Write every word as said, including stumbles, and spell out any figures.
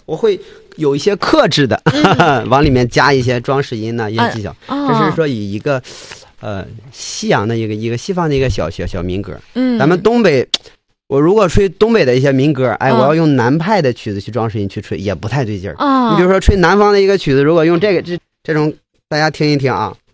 我会有一些克制的、嗯、往里面加一些装饰音呢、啊、一些技巧、啊、这是说以一个呃西洋的一个一个西方的一个小小小民歌。嗯，咱们东北我如果吹东北的一些民歌，哎、嗯，我要用南派的曲子去装饰音去吹也不太对劲儿啊。你比如说吹南方的一个曲子，如果用这个这这种大家听一听啊。